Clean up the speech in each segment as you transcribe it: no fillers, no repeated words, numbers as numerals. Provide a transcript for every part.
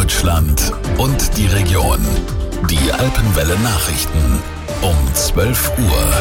Deutschland und die Region. Die Alpenwelle Nachrichten um 12 Uhr.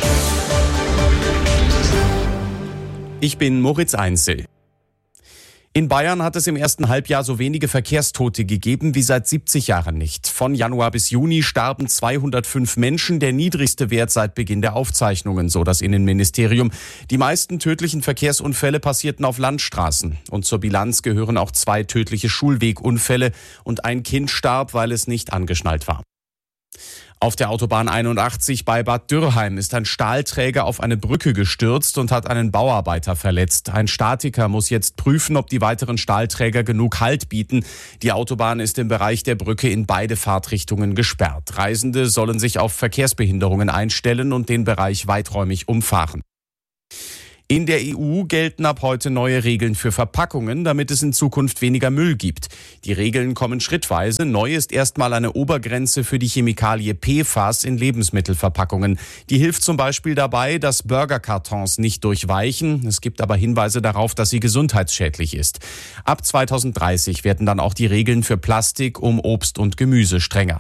Ich bin Moritz Einzel. In Bayern hat es im ersten Halbjahr so wenige Verkehrstote gegeben wie seit 70 Jahren nicht. Von Januar bis Juni starben 205 Menschen, der niedrigste Wert seit Beginn der Aufzeichnungen, so das Innenministerium. Die meisten tödlichen Verkehrsunfälle passierten auf Landstraßen. Und zur Bilanz gehören auch 2 tödliche Schulwegunfälle und ein Kind starb, weil es nicht angeschnallt war. Auf der Autobahn 81 bei Bad Dürrheim ist ein Stahlträger auf eine Brücke gestürzt und hat einen Bauarbeiter verletzt. Ein Statiker muss jetzt prüfen, ob die weiteren Stahlträger genug Halt bieten. Die Autobahn ist im Bereich der Brücke in beide Fahrtrichtungen gesperrt. Reisende sollen sich auf Verkehrsbehinderungen einstellen und den Bereich weiträumig umfahren. In der EU gelten ab heute neue Regeln für Verpackungen, damit es in Zukunft weniger Müll gibt. Die Regeln kommen schrittweise. Neu ist erstmal eine Obergrenze für die Chemikalie PFAS in Lebensmittelverpackungen. Die hilft zum Beispiel dabei, dass Burgerkartons nicht durchweichen. Es gibt aber Hinweise darauf, dass sie gesundheitsschädlich ist. Ab 2030 werden dann auch die Regeln für Plastik um Obst und Gemüse strenger.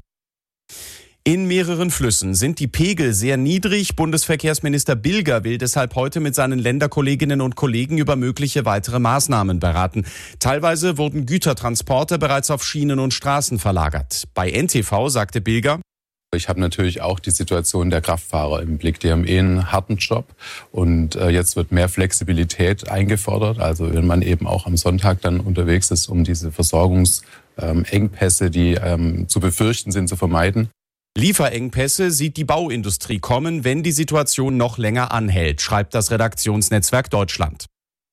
In mehreren Flüssen sind die Pegel sehr niedrig. Bundesverkehrsminister Bilger will deshalb heute mit seinen Länderkolleginnen und Kollegen über mögliche weitere Maßnahmen beraten. Teilweise wurden Gütertransporte bereits auf Schienen und Straßen verlagert. Bei NTV sagte Bilger: Ich habe natürlich auch die Situation der Kraftfahrer im Blick. Die haben einen harten Job und jetzt wird mehr Flexibilität eingefordert. Also wenn man eben auch am Sonntag dann unterwegs ist, um diese Versorgungsengpässe, die zu befürchten sind, zu vermeiden. Lieferengpässe sieht die Bauindustrie kommen, wenn die Situation noch länger anhält, schreibt das Redaktionsnetzwerk Deutschland.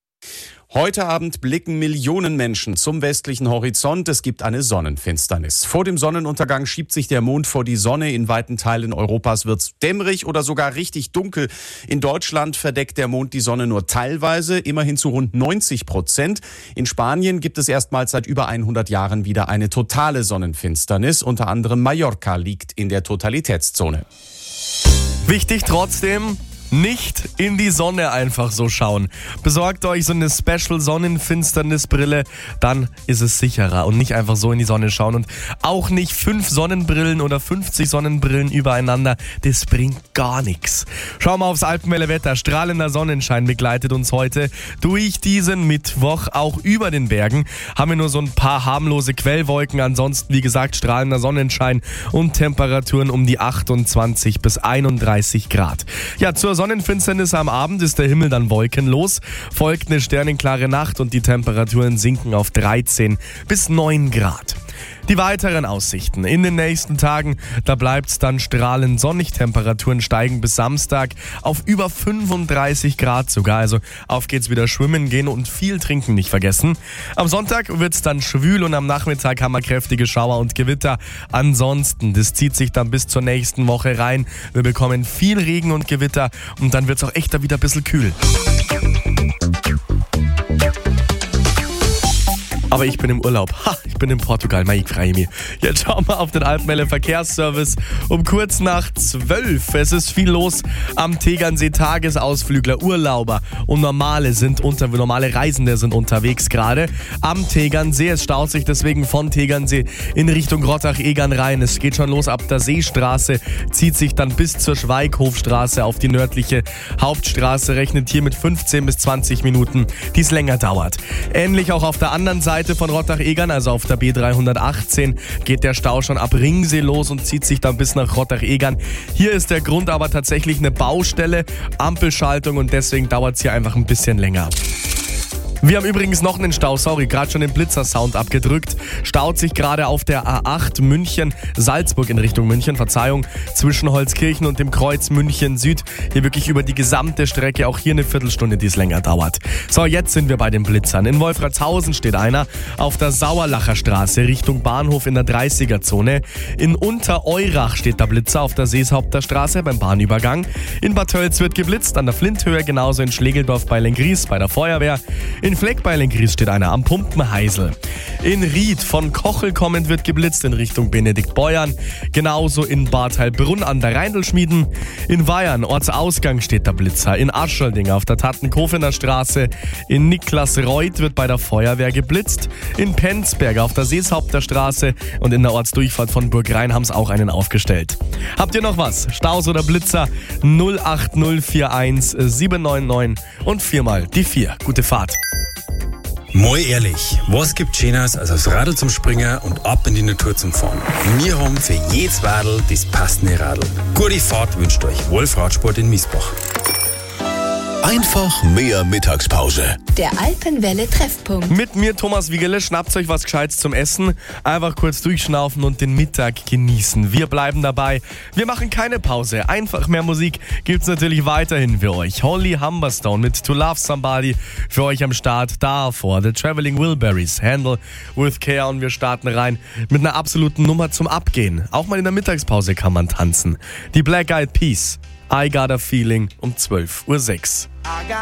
Heute Abend blicken Millionen Menschen zum westlichen Horizont. Es gibt eine Sonnenfinsternis. Vor dem Sonnenuntergang schiebt sich der Mond vor die Sonne. In weiten Teilen Europas wird's dämmerig oder sogar richtig dunkel. In Deutschland verdeckt der Mond die Sonne nur teilweise, immerhin zu rund 90%. In Spanien gibt es erstmals seit über 100 Jahren wieder eine totale Sonnenfinsternis. Unter anderem Mallorca liegt in der Totalitätszone. Wichtig trotzdem: nicht in die Sonne einfach so schauen. Besorgt euch so eine Special-Sonnenfinsternisbrille, dann ist es sicherer und nicht einfach so in die Sonne schauen und auch nicht 5 Sonnenbrillen oder 50 Sonnenbrillen übereinander. Das bringt gar nichts. Schauen wir aufs Alpenwelle-Wetter. Strahlender Sonnenschein begleitet uns heute durch diesen Mittwoch. Auch über den Bergen haben wir nur so ein paar harmlose Quellwolken. Ansonsten, wie gesagt, strahlender Sonnenschein und Temperaturen um die 28 bis 31 Grad. Ja, zur Sonnenfinsternis am Abend ist der Himmel dann wolkenlos, folgt eine sternenklare Nacht und die Temperaturen sinken auf 13 bis 9 Grad. Die weiteren Aussichten in den nächsten Tagen, da bleibt es dann strahlend sonnig. Temperaturen steigen bis Samstag auf über 35 Grad sogar. Also auf geht's wieder schwimmen gehen und viel trinken nicht vergessen. Am Sonntag wird's dann schwül und am Nachmittag haben wir kräftige Schauer und Gewitter. Ansonsten, das zieht sich dann bis zur nächsten Woche rein. Wir bekommen viel Regen und Gewitter und dann wird's auch echt wieder ein bisschen kühl. Aber ich bin im Urlaub. Ich bin in Portugal. Ich freue mich. Jetzt schauen wir auf den Alpenwelle Verkehrsservice um kurz nach 12. Es ist viel los am Tegernsee. Tagesausflügler, Urlauber und normale Reisende sind unterwegs gerade am Tegernsee. Es staut sich deswegen von Tegernsee in Richtung Rottach-Egern rein. Es geht schon los ab der Seestraße, zieht sich dann bis zur Schweighofstraße auf die nördliche Hauptstraße. Rechnet hier mit 15 bis 20 Minuten, die es länger dauert. Ähnlich auch auf der anderen Seite von Rottach-Egern, also auf der B318, geht der Stau schon ab Ringsee los und zieht sich dann bis nach Rottach-Egern. Hier ist der Grund aber tatsächlich eine Baustelle, Ampelschaltung und deswegen dauert es hier einfach ein bisschen länger. Wir haben übrigens noch einen Stau, gerade schon den Blitzer-Sound abgedrückt. Staut sich gerade auf der A8 München-Salzburg in Richtung München, zwischen Holzkirchen und dem Kreuz München Süd. Hier wirklich über die gesamte Strecke, auch hier eine Viertelstunde, die es länger dauert. So, jetzt sind wir bei den Blitzern. In Wolfratshausen steht einer, auf der Sauerlacher Straße Richtung Bahnhof in der 30er-Zone. In Untereurach steht der Blitzer auf der Seeshaupter Straße beim Bahnübergang. In Bad Tölz wird geblitzt, an der Flinthöhe, genauso in Schlegeldorf bei Lenggries bei der Feuerwehr. In Fleckbeil-Gries steht einer am Pumpenheisel. In Ried von Kochel kommend wird geblitzt in Richtung Benediktbeuern. Genauso in Bad Heilbrunn an der Reindelschmieden. In Weyern, Ortsausgang, steht der Blitzer. In Aschelding auf der Tattenkofener Straße. In Niklasreuth wird bei der Feuerwehr geblitzt. In Penzberg auf der Seeshaupter Straße und in der Ortsdurchfahrt von Burgrhein haben es auch einen aufgestellt. Habt ihr noch was? Staus oder Blitzer? 08041 799 und 4 die 4. Gute Fahrt. Mal ehrlich, was gibt Schöneres als aufs Radl zum Springen und ab in die Natur zum Fahren? Wir haben für jedes Radl das passende Radl. Gute Fahrt wünscht euch Wolf Radsport in Miesbach. Einfach mehr Mittagspause. Der Alpenwelle-Treffpunkt. Mit mir, Thomas Wiegele, schnappt euch was Gescheites zum Essen. Einfach kurz durchschnaufen und den Mittag genießen. Wir bleiben dabei. Wir machen keine Pause. Einfach mehr Musik gibt's natürlich weiterhin für euch. Holly Humberstone mit To Love Somebody für euch am Start. Davor The Traveling Wilburys, Handle with Care. Und wir starten rein mit einer absoluten Nummer zum Abgehen. Auch mal in der Mittagspause kann man tanzen. Die Black Eyed Peas, I Got a Feeling um 12:06 Uhr.